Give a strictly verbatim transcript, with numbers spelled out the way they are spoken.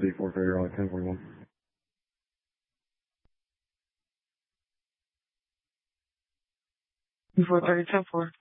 City four Fair, on ten forty-one. four thirty, ten four.